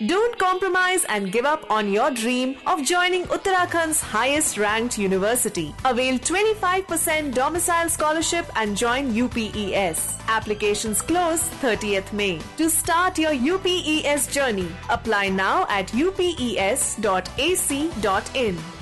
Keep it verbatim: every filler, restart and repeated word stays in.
Don't compromise and give up on your dream of joining Uttarakhand's highest ranked university. Avail twenty-five percent domicile scholarship and join U P E S. Applications close thirtieth May. To start your U P E S journey, apply now at u p e s dot a c dot in.